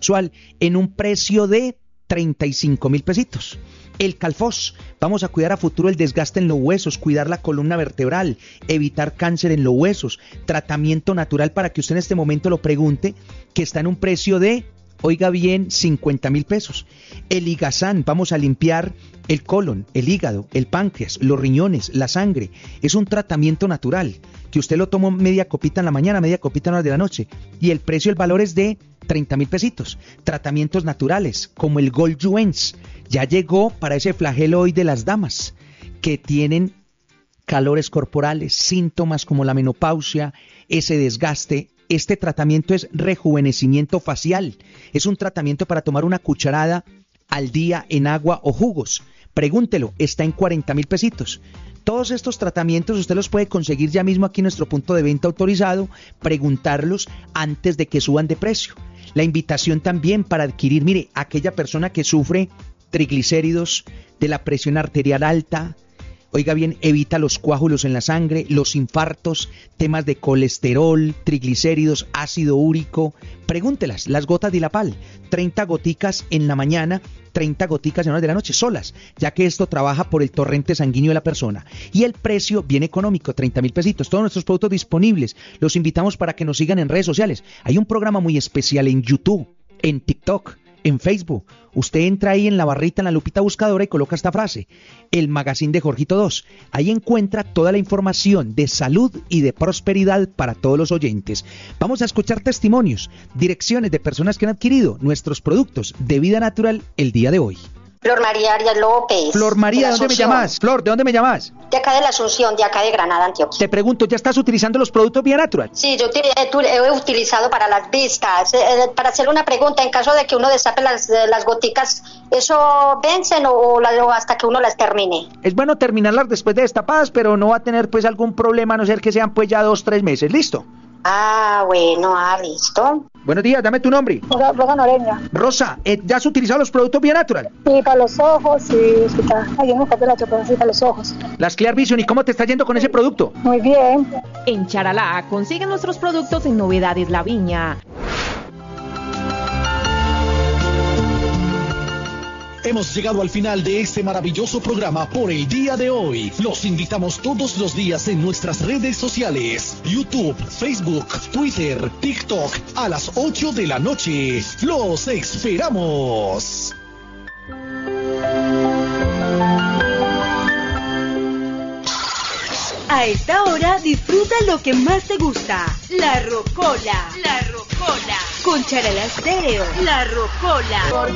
sexual en un precio de 35.000 pesitos. El Calfos, vamos a cuidar a futuro el desgaste en los huesos, cuidar la columna vertebral, evitar cáncer en los huesos, tratamiento natural para que usted en este momento lo pregunte, que está en un precio de, oiga bien, 50.000 pesos. El Ligazán, vamos a limpiar el colon, el hígado, el páncreas, los riñones, la sangre. Es un tratamiento natural, que usted lo tomó media copita en la mañana, media copita en la hora de la noche. Y el precio, el valor es de 30.000 pesitos. Tratamientos naturales, como el Goldjuens, ya llegó para ese flagelo hoy de las damas, que tienen calores corporales, síntomas como la menopausia, ese desgaste. Este tratamiento es rejuvenecimiento facial. Es un tratamiento para tomar una cucharada al día en agua o jugos. Pregúntelo, está en 40.000 pesitos. Todos estos tratamientos usted los puede conseguir ya mismo aquí en nuestro punto de venta autorizado, preguntarlos antes de que suban de precio. La invitación también para adquirir, mire, aquella persona que sufre triglicéridos, de la presión arterial alta, oiga bien, evita los coágulos en la sangre, los infartos, temas de colesterol, triglicéridos, ácido úrico. Pregúntelas, las gotas de Dilapal, 30 goticas en la mañana, 30 goticas en horas de la noche, solas, ya que esto trabaja por el torrente sanguíneo de la persona. Y el precio bien económico, 30.000 pesitos. Todos nuestros productos disponibles. Los invitamos para que nos sigan en redes sociales. Hay un programa muy especial en YouTube, en TikTok, en Facebook. Usted entra ahí en la barrita, en la lupita buscadora y coloca esta frase, el magazine de Jorgito 2. Ahí encuentra toda la información de salud y de prosperidad para todos los oyentes. Vamos a escuchar testimonios, direcciones de personas que han adquirido nuestros productos de vida natural el día de hoy. Flor María Arias López. Flor María, ¿de dónde me llamas? Flor, ¿de dónde me llamas? De acá de la Asunción, de acá de Granada, Antioquia. Te pregunto, ¿ya estás utilizando los productos Vía Natural? Sí, yo he utilizado para las vistas. Para hacer una pregunta, en caso de que uno destape las goticas, ¿eso vencen o hasta que uno las termine? Es bueno terminarlas después de destapadas, pero no va a tener pues algún problema, a no ser que sean pues ya 2-3 meses. ¿Listo? Ah, bueno, listo. Buenos días, dame tu nombre. Rosa Noreña. Rosa, ¿ya has utilizado los productos Vía Natural? Sí, para los ojos, sí, escucha. Ay, no me la chocolate, sí, para los ojos. Las Clear Vision, ¿y cómo te está yendo con ese producto? Muy bien. En Charalá consiguen nuestros productos en Novedades La Viña. Hemos llegado al final de este maravilloso programa por el día de hoy. Los invitamos todos los días en nuestras redes sociales: YouTube, Facebook, Twitter, TikTok, a las 8 de la noche. ¡Los esperamos! A esta hora disfruta lo que más te gusta, la rocola. La rocola. Con Charalá Estéreo, la rocola.